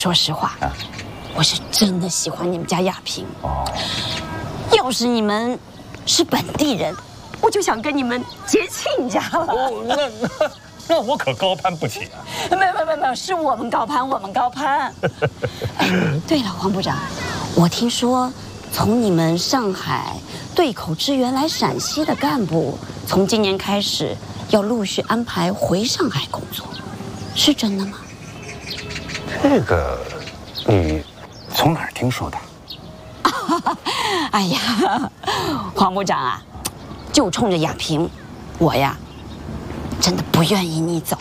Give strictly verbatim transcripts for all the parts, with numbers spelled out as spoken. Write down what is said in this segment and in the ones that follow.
说实话，啊、我是真的喜欢你们家亚萍。哦，要是你们是本地人，我就想跟你们结亲家了。哦， 那那那我可高攀不起啊！ 没有没有没有，是我们高攀，我们高攀。哎，对了，黄部长，我听说从你们上海对口支援来陕西的干部，从今年开始要陆续安排回上海工作，是真的吗？ 这个，你从哪儿听说的？ 哎呀，黄部长啊，就冲着亚萍，我呀，真的不愿意你走。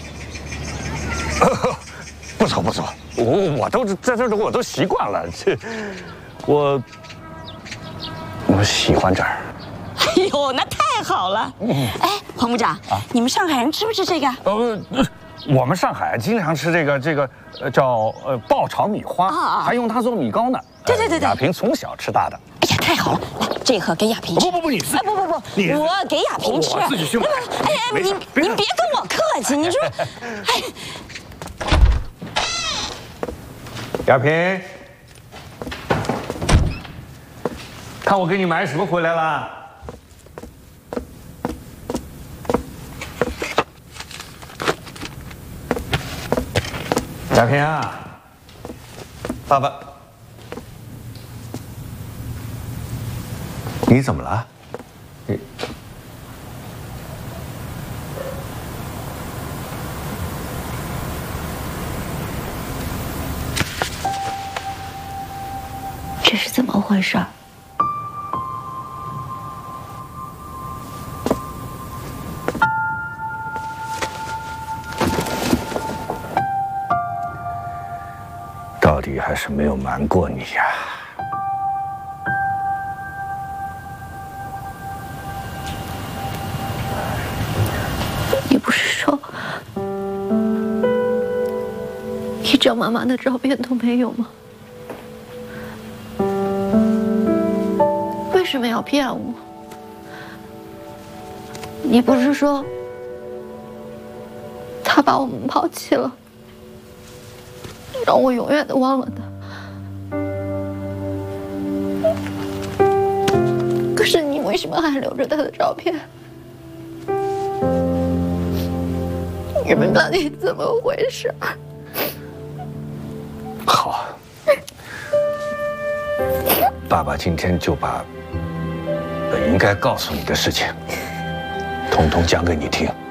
不走不走，我我都在这儿，我都习惯了。这，我我喜欢这儿。 哎呦，那太好了！嗯、哎，黄部长，啊、你们上海人吃不吃这个？呃。 我们上海经常吃这个这个，呃，叫呃爆炒米花，啊、还用它做米糕呢。 对对对对， 亚萍从小吃大的。 哎呀，太好了！来，这盒给亚萍吃。 不不不，你自己。 哎，不不不，我给亚萍吃。 我自己去买。 哎呀，您您别跟我客气，你说，哎。 亚萍，看我给你买什么回来了？亚萍啊，爸爸，你怎么了？你这是怎么回事？ 到底还是没有瞒过你呀！ 你不是说一张妈妈的照片都没有吗？为什么要骗我？你不是说他把我们抛弃了？让我永远的忘了他。可是你为什么还留着他的照片？你们到底怎么回事？ 好，爸爸今天就把本应该告诉你的事情，统统讲给你听。